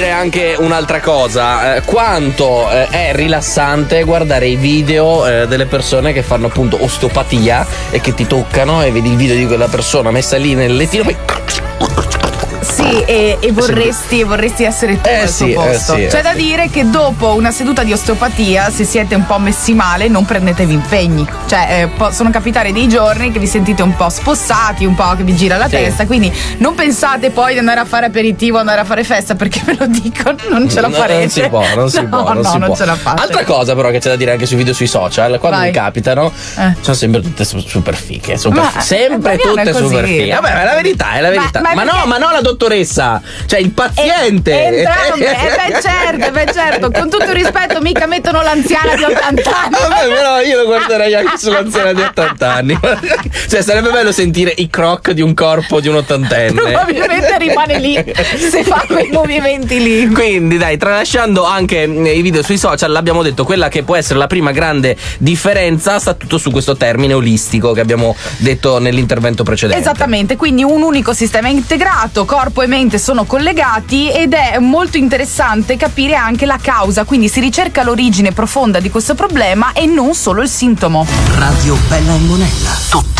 dire anche un'altra cosa, quanto è rilassante guardare i video delle persone che fanno appunto osteopatia e che ti toccano e vedi il video di quella persona messa lì nel lettino, poi Sì, e vorresti essere tu al suo posto. C'è da dire che dopo una seduta di osteopatia, se siete un po' messi male, non prendetevi impegni. Cioè, possono capitare dei giorni che vi sentite un po' spossati, un po' che vi gira la testa, quindi non pensate poi di andare a fare aperitivo, andare a fare festa, perché ve lo dico, non ce la farete. Non si può. Non ce la fate. Altra cosa però che c'è da dire anche sui video sui social, quando mi capitano, sono sempre tutte super fiche, sempre tutte super fiche. Vabbè, è la verità, Ma no, la dottoressa, cioè il paziente. Certo, con tutto il rispetto, mica mettono l'anziana di 80 anni. Vabbè, però io lo guarderei anche sull'anziana di 80 anni. Cioè, sarebbe bello sentire i croc di un corpo di un ottantenne. Probabilmente rimane lì se fa quei movimenti lì. Quindi dai, tralasciando anche i video sui social, l'abbiamo detto, quella che può essere la prima grande differenza sta tutto su questo termine olistico che abbiamo detto nell'intervento precedente. Esattamente, quindi un unico sistema integrato, corpo e mente sono collegati, ed è molto interessante capire anche la causa, quindi si ricerca l'origine profonda di questo problema e non solo il sintomo. Radio Bella e Monella, tutta